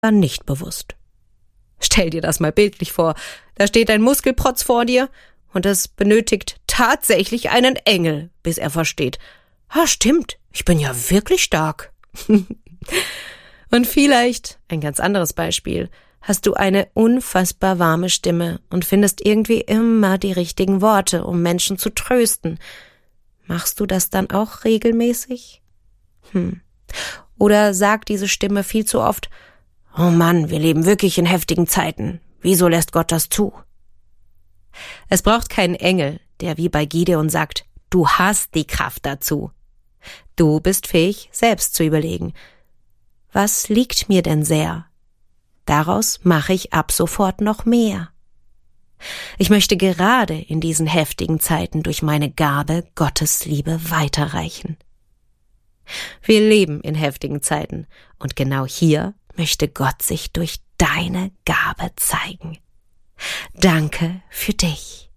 nicht bewusst. Stell dir das mal bildlich vor. Da steht ein Muskelprotz vor dir und es benötigt tatsächlich einen Engel, bis er versteht: Ah, stimmt, ich bin ja wirklich stark. Und vielleicht, ein ganz anderes Beispiel, hast du eine unfassbar warme Stimme und findest irgendwie immer die richtigen Worte, um Menschen zu trösten. Machst du das dann auch regelmäßig? Oder sagt diese Stimme viel zu oft: Oh Mann, wir leben wirklich in heftigen Zeiten. Wieso lässt Gott das zu? Es braucht keinen Engel, der wie bei Gideon sagt: Du hast die Kraft dazu. Du bist fähig, selbst zu überlegen: Was liegt mir denn sehr? Daraus mache ich ab sofort noch mehr. Ich möchte gerade in diesen heftigen Zeiten durch meine Gabe Gottes Liebe weiterreichen. Wir leben in heftigen Zeiten und genau hier möchte Gott sich durch deine Gabe zeigen. Danke für dich.